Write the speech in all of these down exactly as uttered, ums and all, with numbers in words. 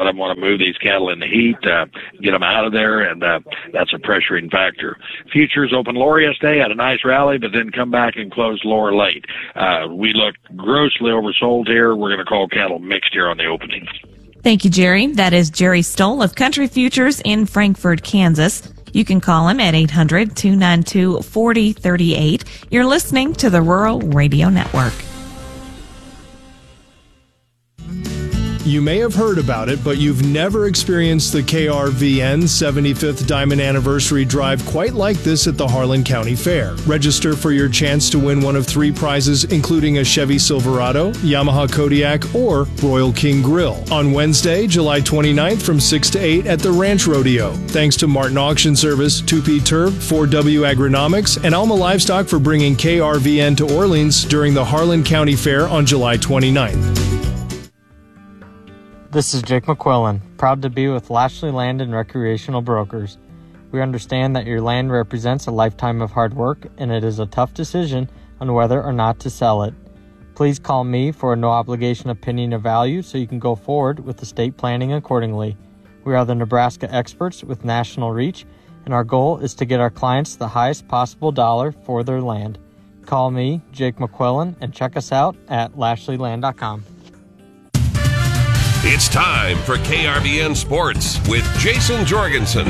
of them want to move these cattle in the heat, uh, get them out of there, and uh, that's a pressuring factor. Futures open lower yesterday, had a nice rally, but then come back and close lower late. Uh, we look grossly oversold here. We're going to call cattle mixed here on the opening. Thank you, Jerry. That is Jerry Stoll of Country Futures in Frankfort, Kansas. You can call him at eight hundred, two nine two, four oh three eight. You're listening to the Rural Radio Network. You may have heard about it, but you've never experienced the K R V N seventy-fifth Diamond Anniversary Drive quite like this at the Harlan County Fair. Register for your chance to win one of three prizes, including a Chevy Silverado, Yamaha Kodiak, or Royal King Grill, on Wednesday, July twenty-ninth from six to eight at the Ranch Rodeo. Thanks to Martin Auction Service, two P Turf, four W Agronomics, and Alma Livestock for bringing K R V N to Orleans during the Harlan County Fair on July twenty-ninth. This is Jake McQuillan, proud to be with Lashley Land and Recreational Brokers. We understand that your land represents a lifetime of hard work, and it is a tough decision on whether or not to sell it. Please call me for a no-obligation opinion of value so you can go forward with estate planning accordingly. We are the Nebraska experts with national reach, and our goal is to get our clients the highest possible dollar for their land. Call me, Jake McQuillan, and check us out at lashley land dot com. It's time for K R V N Sports with Jason Jorgensen.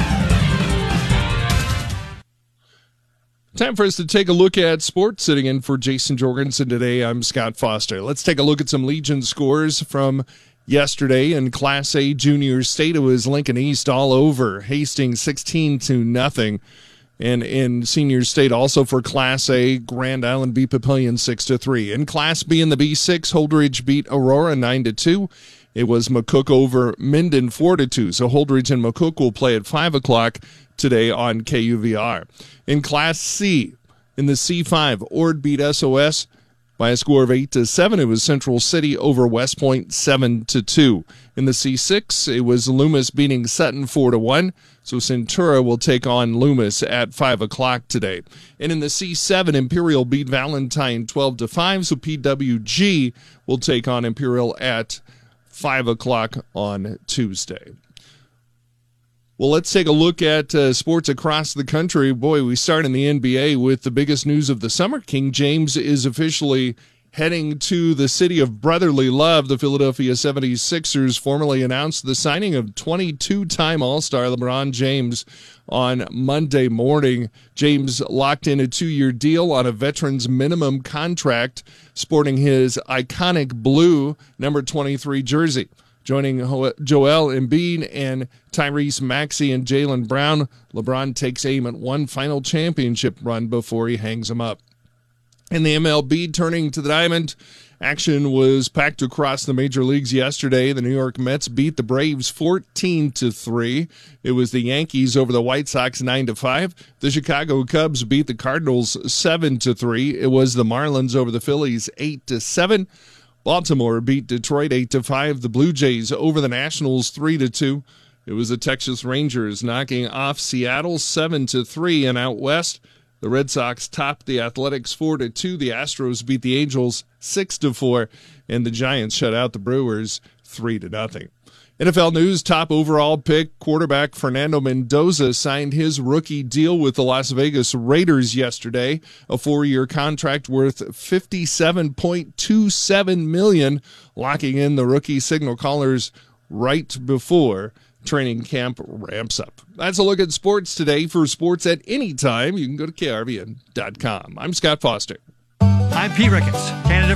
Time for us to take a look at sports. Sitting in for Jason Jorgensen today, I'm Scott Foster. Let's take a look at some Legion scores from yesterday in Class A Junior State. It was Lincoln East all over Hastings sixteen to nothing. And in Senior State, also for Class A, Grand Island beat Papillion six to three. In Class B in the B six, Holdridge beat Aurora nine to two. It was McCook over Minden four to two. So Holdridge and McCook will play at five o'clock today on K U V R. In Class C, in the C five, Ord beat S O S by a score of eight to seven. It was Central City over West Point seven to two. In the C six, it was Loomis beating Sutton four to one. So Centura will take on Loomis at five o'clock today. And in the C seven, Imperial beat Valentine twelve to five. So P W G will take on Imperial at five o'clock on Tuesday. Well, let's take a look at uh, sports across the country. Boy, we start in the N B A with the biggest news of the summer. King James is officially heading to the city of brotherly love. The Philadelphia seventy-sixers formally announced the signing of twenty-two-time All-Star LeBron James on Monday morning. James locked in a two-year deal on a veteran's minimum contract, sporting his iconic blue number twenty-three jersey. Joining Joel Embiid and Tyrese Maxey and Jaylen Brown, LeBron takes aim at one final championship run before he hangs them up. In the M L B, turning to the diamond, action was packed across the major leagues yesterday. The New York Mets beat the Braves fourteen to three. It was the Yankees over the White Sox nine to five. The Chicago Cubs beat the Cardinals seven to three. It was the Marlins over the Phillies eight to seven. Baltimore beat Detroit eight to five. The Blue Jays over the Nationals three to two. It was the Texas Rangers knocking off Seattle seven to three. And out west, the Red Sox topped the Athletics four to two. The Astros beat the Angels six to four, and the Giants shut out the Brewers three to nothing. N F L news, top overall pick quarterback Fernando Mendoza signed his rookie deal with the Las Vegas Raiders yesterday, a four-year contract worth fifty-seven point two seven million dollars, locking in the rookie signal callers right before training camp ramps up. That's a look at sports today. For sports at any time, you can go to K R V N dot com. I'm Scott Foster. I'm Pete Ricketts, candidate